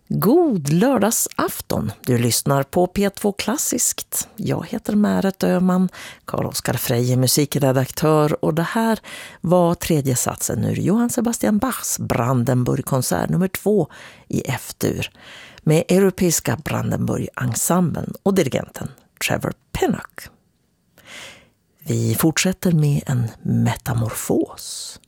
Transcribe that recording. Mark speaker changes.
Speaker 1: God lördagsafton. Du lyssnar på P2 Klassiskt. Jag heter Märet Öhman, Carl-Oskar Frey är musikredaktör och det här var tredje satsen ur Johann Sebastian Bachs Brandenburg-konsert nummer 2 i F-dur med Europeiska Brandenburg-ensemblen och dirigenten Trevor Pinnock. Vi fortsätter med en metamorfos.